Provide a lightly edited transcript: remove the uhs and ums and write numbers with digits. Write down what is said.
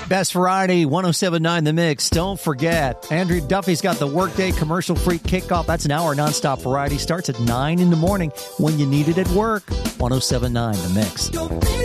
Best Variety, 107.9 The Mix. Don't forget, Andrew Duffy's got the Workday Commercial-Free Kickoff. That's an hour nonstop variety. Starts at 9 in the morning when you need it at work. 107.9 The Mix.